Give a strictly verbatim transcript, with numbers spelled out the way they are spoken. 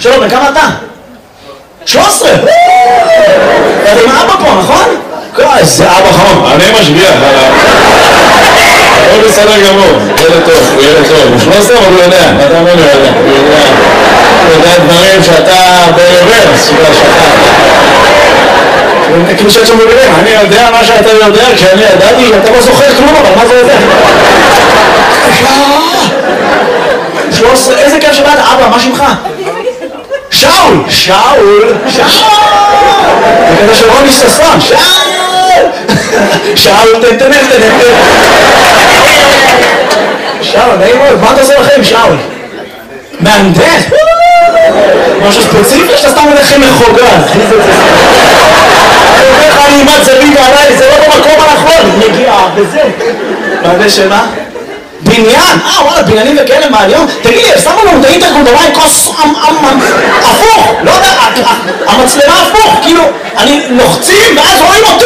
שלום, בכמה אתה? שלוש עשרה! אתה עם האבא פה, נכון? איזה אבא חמור, אני משגיח עליו. הוא בסדר גמור, ילד טוב, הוא ילד טוב. הוא שלוש עשרה, אבל הוא יודע, אתה אומר לי, הוא יודע. הוא יודע דברים שאתה ברוורס, שאתה... כאילו שאת שם מבינים, אני יודע מה שאתה יודע, כשאני ידעתי, אתה לא זוכר כלום, אבל מה זה יודע? שלוש עשרה, איזה כיף שבאת, אבא, מה שמך? שאול! שאול! שאול! זה כזה של רוני ששון, שאול! שאול, תן, תן, תן, תן. שאול, נעים מאוד, מה אתה עושה לכם, שאול? מהנדס? משהו ספציפי שאתה סתם מלכם מחוגה. אני אומר לך, אני אימת זווית עליי, זה לא במקום הנכון. נגיעה, וזה. מהנדס שמה? בניין? אה, וואלה, בניינים וכאלה מהיום? תגיד לי, שמו לנו את האינטרקום דבר עם כוס הפוך, לא יודע, המצלמה הפוך, כאילו, אני לוחצים ואז רואים אותי.